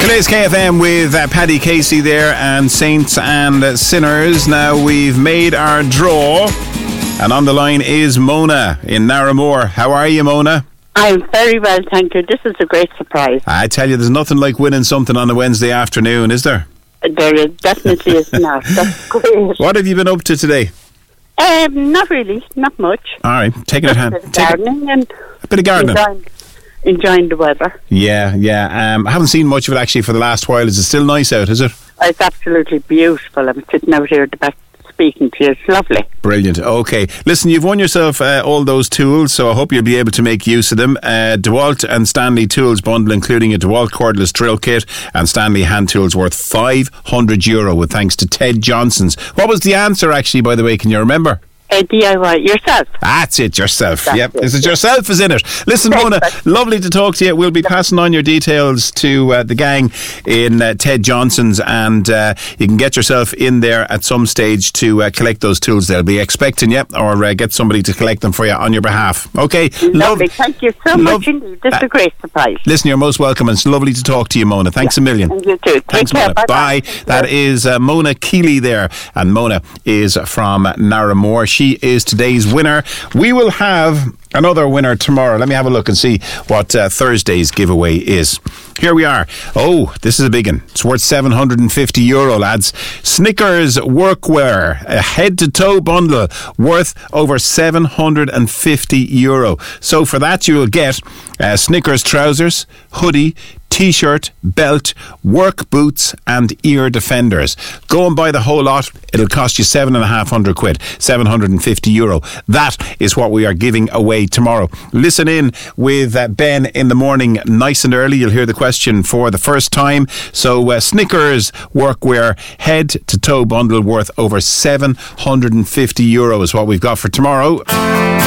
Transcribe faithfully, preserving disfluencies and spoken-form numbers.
Today's K F M with uh, Paddy Casey there and Saints and uh, Sinners. Now we've made our draw and on the line is Mona in Narramore. How are you, Mona? I'm very well, thank you. This is a great surprise. I tell you, there's nothing like winning something on a Wednesday afternoon, is there? There is, definitely is not. That's great. What have you been up to today? Um, not really, not much. All right, taking it hand. A bit of gardening and a bit of gardening. Enjoying, enjoying the weather. Yeah, yeah. Um, I haven't seen much of it actually for the last while. Is it still nice out, is it? It's absolutely beautiful. I'm sitting out here at the back speaking to you. It's lovely. Brilliant. Okay. Listen, you've won yourself uh, all those tools, so I hope you'll be able to make use of them. Uh, DeWalt and Stanley Tools bundle, including a DeWalt cordless drill kit and Stanley hand tools worth five hundred euro with thanks to Ted Johnson's. What was the answer, actually, by the way? Can you remember? Uh, D I Y, yourself. That's it, yourself. That's yep, it, is it yeah. yourself is in it. Listen, Mona, lovely to talk to you. We'll be passing on your details to uh, the gang in uh, Ted Johnson's, and uh, you can get yourself in there at some stage to uh, collect those tools. They'll be expecting you, or uh, get somebody to collect them for you on your behalf. Okay, lovely. Love, Thank you so love, much indeed. This is uh, a great surprise. Listen, you're most welcome, and it's lovely to talk to you, Mona. Thanks yeah. a million. And you too. Take Thanks, care. Mona. Bye. Bye. That is uh, Mona Keeley there, and Mona is from Narramore. She is today's winner. We will have another winner tomorrow. Let me have a look and see what uh, Thursday's giveaway is. Here we are. Oh, this is a big one. It's worth seven hundred fifty euro, lads. Snickers workwear, a head-to-toe bundle worth over seven hundred fifty euro. So for that you will get uh, Snickers trousers, hoodie, T-shirt, belt, work boots and ear defenders. Go and buy the whole lot. It'll cost you seven and a half hundred quid, seven hundred fifty euro. That is what we are giving away tomorrow. Listen in with uh, Ben in the morning, nice and early. You'll hear the question for the first time. So uh, Snickers workwear head to toe bundle worth over seven hundred fifty euro is what we've got for tomorrow.